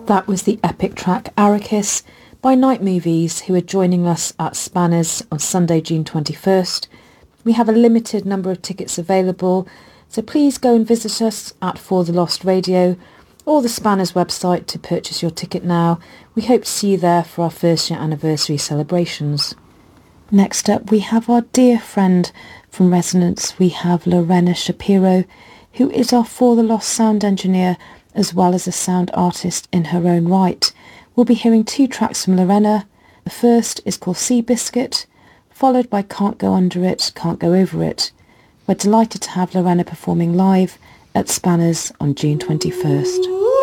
That was the epic track Arrakis by Night Movies, who are joining us at Spanners on Sunday, June 21st. We have a limited number of tickets available, so please go and visit us at For the Lost Radio or the Spanners website to purchase your ticket now. We hope to see you there for our first year anniversary celebrations. Next up, we have our dear friend from Resonance. We have Lorena Shapiro, who is our For the Lost sound engineer as well as a sound artist in her own right. We'll be hearing 2 tracks from Lorena. The first is called Seabiscuit, followed by Can't Go Under It, Can't Go Over It. We're delighted to have Lorena performing live at Spanners on June 21st.